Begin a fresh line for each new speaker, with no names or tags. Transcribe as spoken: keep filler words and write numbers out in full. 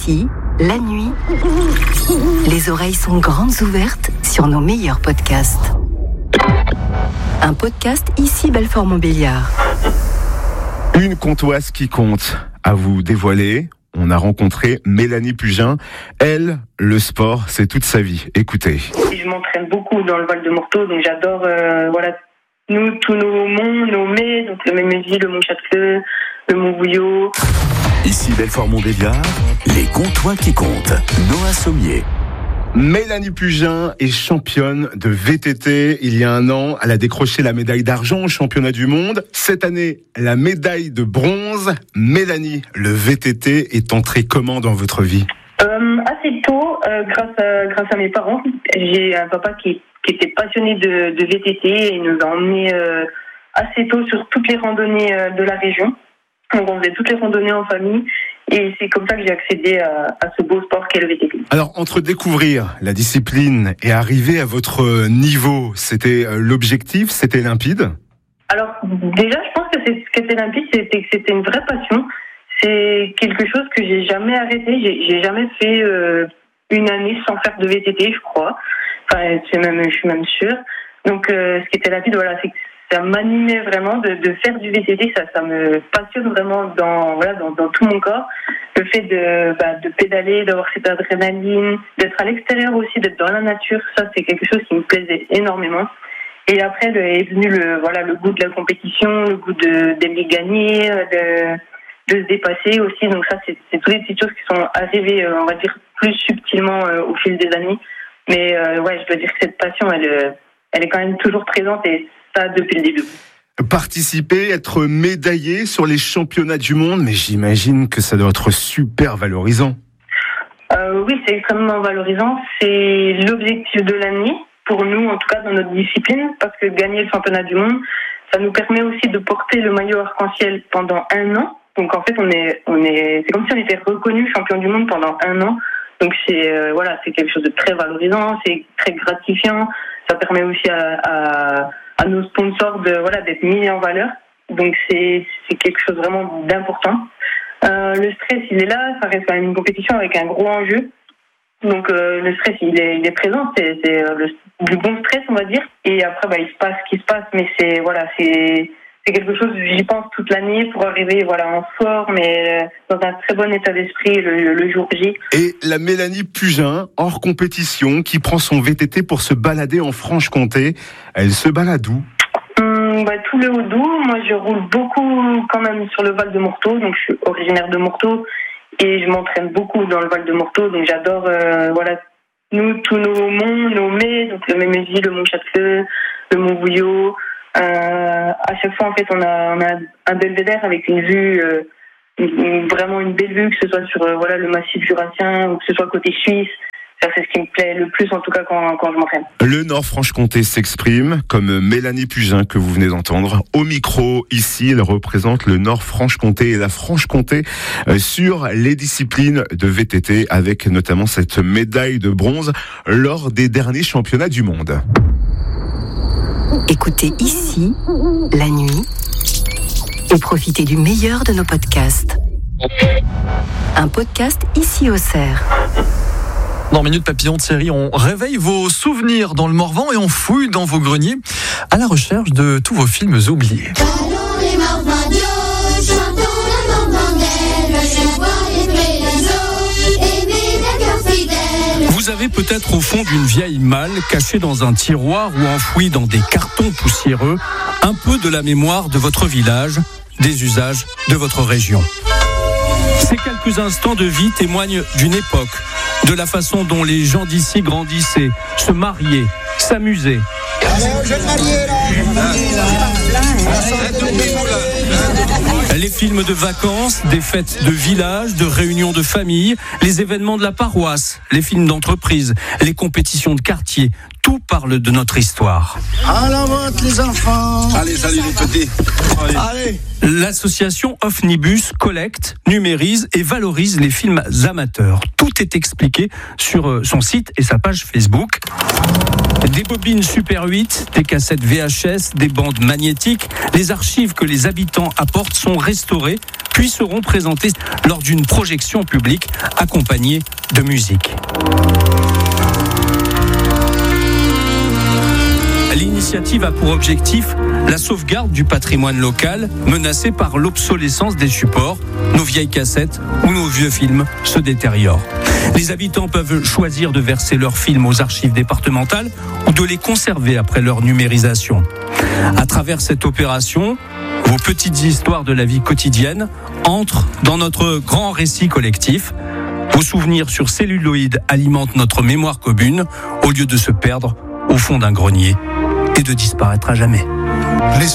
Ici, la nuit, les oreilles sont grandes ouvertes sur nos meilleurs podcasts. Un podcast Ici Belfort-Montbéliard.
Une comptoise qui compte à vous dévoiler. On a rencontré Mélanie Pugin. Elle, le sport, c'est toute sa vie. Écoutez.
Je m'entraîne beaucoup dans le Val-de-Morteau, donc j'adore, euh, voilà, nous, tous nos monts, nos mets, donc le Mémézy, le Mont-Châteleux, le Mont-Bouillot.
Ici Belfort-Montbéliard, les comptoirs qui comptent. Noah Sommier.
Mélanie Pugin est championne de V T T. Il y a un an, elle a décroché la médaille d'argent au championnat du monde. Cette année, la médaille de bronze. Mélanie, le V T T est entré comment dans votre vie ?
euh, Assez tôt, euh, grâce, à, grâce à mes parents. J'ai un papa qui, qui était passionné de, de V T T et il nous a emmenés euh, assez tôt sur toutes les randonnées euh, de la région. Donc on faisait toutes les randonnées en famille. Et c'est comme ça que j'ai accédé à, à ce beau sport qu'est le V T T.
Alors, entre découvrir la discipline et arriver à votre niveau, c'était l'objectif, c'était limpide ?
Alors, déjà, je pense que c'est, ce qui était limpide, c'était que c'était une vraie passion. C'est quelque chose que j'ai jamais arrêté. J'ai, j'ai jamais fait euh, une année sans faire de V T T, je crois. Enfin, c'est même, je suis même sûre. Donc, euh, ce qui était limpide, voilà, c'est que ça m'animait vraiment de, de faire du V T T, ça, ça me passionne vraiment dans, voilà, dans, dans tout mon corps. Le fait de, bah, de pédaler, d'avoir cette adrénaline, d'être à l'extérieur aussi, d'être dans la nature, ça c'est quelque chose qui me plaisait énormément. Et après le, est venu le, voilà, le goût de la compétition, le goût de, d'aimer gagner, de, de se dépasser aussi. Donc ça c'est, c'est toutes les petites choses qui sont arrivées, on va dire, plus subtilement euh, au fil des années. Mais euh, ouais, je dois dire que cette passion, elle, elle est quand même toujours présente et ça depuis le début.
Participer, être médaillé sur les championnats du monde, mais j'imagine que ça doit être super valorisant.
Euh, oui, c'est extrêmement valorisant. C'est l'objectif de l'année, pour nous, en tout cas dans notre discipline, parce que gagner le championnat du monde, ça nous permet aussi de porter le maillot arc-en-ciel pendant un an. Donc en fait, on est, on est, c'est comme si on était reconnu champion du monde pendant un an. Donc c'est, euh, voilà, c'est quelque chose de très valorisant, c'est très gratifiant. Ça permet aussi à, à à nos sponsors de voilà d'être mis en valeur, donc c'est c'est quelque chose vraiment d'important. Euh, le stress il est là, ça reste quand même une compétition avec un gros enjeu, donc euh, le stress il est il est présent, c'est c'est le, du bon stress on va dire, et après bah il se passe ce qui se passe, mais c'est voilà c'est c'est quelque chose, j'y pense toute l'année pour arriver voilà en forme et dans un très bon état d'esprit le, le jour J.
Et la Mélanie Pugin, hors compétition, qui prend son V T T pour se balader en Franche-Comté, elle se balade où ?
Hum, bah, tout le Haut-Doubs. Moi, je roule beaucoup quand même sur le Val-de-Morteau, donc je suis originaire de Morteau et je m'entraîne beaucoup dans le Val-de-Morteau, donc j'adore euh, voilà nous tous nos monts, nos mets, donc le Mémézy, le Mont-Châteleux, le Mont-Bouillot. Euh, à chaque fois, en fait, on a, on a un belvédère avec une vue, euh, une, une, vraiment une belle vue, que ce soit sur euh, voilà le massif jurassien ou que ce soit côté suisse. Ça, c'est ce qui me plaît le plus, en tout cas, quand, quand je m'entraîne.
Le Nord-Franche-Comté s'exprime, comme Mélanie Pugin, que vous venez d'entendre. Au micro, ici, elle représente le Nord-Franche-Comté et la Franche-Comté euh, sur les disciplines de V T T, avec notamment cette médaille de bronze lors des derniers championnats du monde.
Écoutez Ici, la nuit, et profitez du meilleur de nos podcasts. Un podcast Ici Auxerre.
Dans Minute Papillon de série, on réveille vos souvenirs dans le Morvan et on fouille dans vos greniers à la recherche de tous vos films oubliés.
Vous avez peut-être au fond d'une vieille malle, cachée dans un tiroir ou enfouie dans des cartons poussiéreux, un peu de la mémoire de votre village, des usages de votre région. Ces quelques instants de vie témoignent d'une époque, de la façon dont les gens d'ici grandissaient, se mariaient, s'amusaient. Les films de vacances, des fêtes de village, de réunions de famille, les événements de la paroisse, les films d'entreprise, les compétitions de quartier, tout parle de notre histoire.
À la vôtre les enfants.
Allez, salut les petits.
Allez. Allez.
L'association Ofnibus collecte, numérise et valorise les films amateurs. Tout est expliqué sur son site et sa page Facebook. Des bobines Super huit huit, des cassettes V H S, des bandes magnétiques. Les archives que les habitants apportent sont restaurées, puis seront présentées lors d'une projection publique accompagnée de musique. L'initiative a pour objectif la sauvegarde du patrimoine local menacé par l'obsolescence des supports. Nos vieilles cassettes ou nos vieux films se détériorent. Les habitants peuvent choisir de verser leurs films aux archives départementales ou de les conserver après leur numérisation. À travers cette opération, vos petites histoires de la vie quotidienne entrent dans notre grand récit collectif. Vos souvenirs sur celluloïd alimentent notre mémoire commune au lieu de se perdre au fond d'un grenier et de disparaître à jamais.